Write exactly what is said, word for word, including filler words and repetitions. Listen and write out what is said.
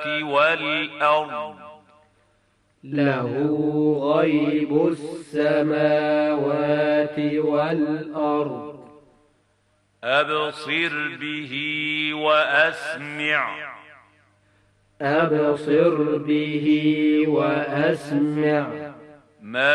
والأرض له غيب السماوات والأرض أبصر به وأسمع أبصر به وأسمع ما